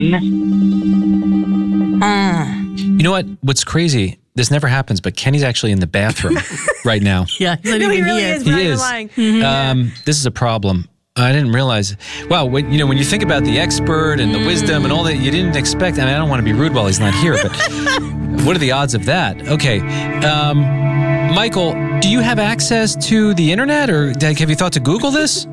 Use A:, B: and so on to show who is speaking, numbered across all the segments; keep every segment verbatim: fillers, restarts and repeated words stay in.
A: You know what? What's crazy? This never happens, but Kenny's actually in the bathroom right now.
B: Yeah, he's not
C: No,
B: even
C: he really
B: here.
C: is.
A: He
C: Not even
A: is.
C: lying.
B: Mm-hmm.
A: Um, this is a problem. I didn't realize. Well, when, you know, when you think about the expert and the
B: Mm.
A: wisdom and all that, you didn't expect. I mean, I don't want to be rude while he's not here, but what are the odds of that? Okay, um, Michael, do you have access to the internet, or like, have you thought to Google this?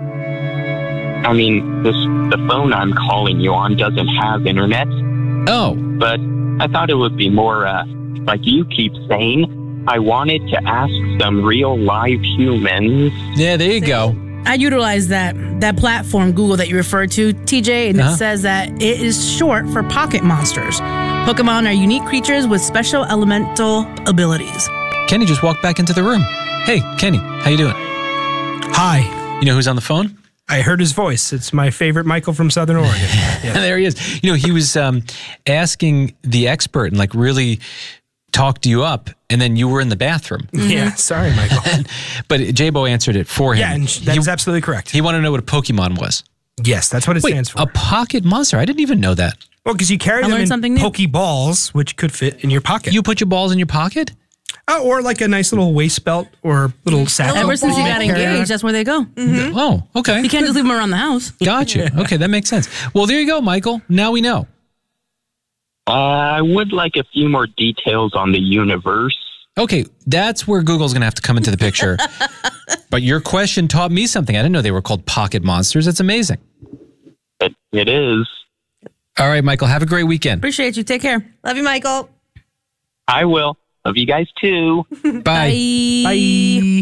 D: I mean, this the phone I'm calling you on doesn't have internet,
A: Oh,
D: but I thought it would be more, uh, like you keep saying. I wanted to ask some real live humans.
A: yeah, there you go.
B: I utilize that that platform, Google, that you referred to, T J, and
A: Uh-huh.
B: it says that it is short for pocket monsters. Pokemon are unique creatures with special elemental abilities.
A: Kenny just walked back into the room. Hey, Kenny, how you doing?
E: Hi.
A: You know who's on the phone?
E: I heard his voice. It's my favorite Michael from Southern Oregon. Yeah.
A: There he is. You know, he was um, asking the expert and like really talked you up, and then you were in the bathroom.
E: Yeah, sorry, Michael.
A: But J-Bo answered it for him.
E: Yeah, and that is
A: he,
E: absolutely correct.
A: he wanted to know what a Pokemon was.
E: Yes, that's what it
A: Wait,
E: stands for.
A: a pocket monster? I didn't even know that.
E: Well, because you carry
B: I
E: them
B: learned
E: in
B: something new.
E: Pokeballs, which could fit in your pocket.
A: You put your balls in your pocket?
E: Oh, or like a nice little waist belt or little sack.
B: Ever since you got
E: carry-on.
B: engaged, that's where they go.
A: Oh, okay.
B: You can't just leave them around the house.
A: Gotcha. Okay, that makes sense. Well, there you go, Michael. Now we know.
D: Uh, I would like a few more details on the universe.
A: Okay, that's where Google's going to have to come into the picture. But your question taught me something. I didn't know they were called pocket monsters. That's amazing.
D: It, it is.
A: All right, Michael, have a great weekend.
B: Appreciate you. Take care.
C: Love you, Michael.
D: I will. Love you guys too.
A: Bye.
B: Bye.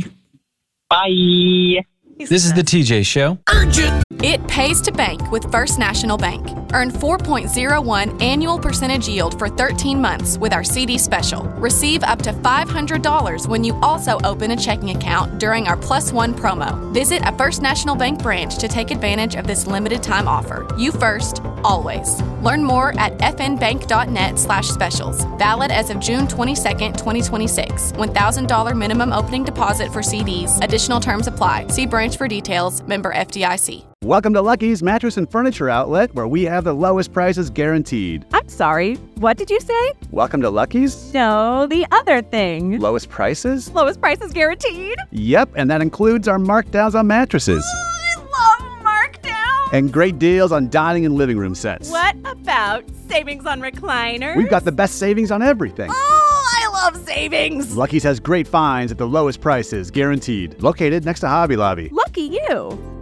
D: Bye.
A: This is the T J Show.
F: It pays to bank with First National Bank. Earn four point zero one annual percentage yield for thirteen months with our C D special. Receive up to five hundred dollars when you also open a checking account during our Plus One promo. Visit a First National Bank branch to take advantage of this limited time offer. You first, always. Learn more at fnbank.net slash specials. Valid as of June twenty-second, twenty twenty-six. one thousand dollars minimum opening deposit for C Ds. Additional terms apply. See branch for details. Member F D I C.
G: Welcome to Lucky's Mattress and Furniture Outlet, where we have the lowest prices guaranteed.
H: I'm sorry, what did you say?
G: Welcome to Lucky's?
H: No, the other thing.
G: Lowest prices?
H: Lowest prices guaranteed?
G: Yep, and that includes our markdowns on mattresses.
H: I love markdown.
G: And great deals on dining and living room sets.
H: What about savings on recliners?
G: We've got the best savings on everything.
H: Oh, I love savings.
G: Lucky's has great finds at the lowest prices, guaranteed. Located next to Hobby Lobby.
H: Lucky you.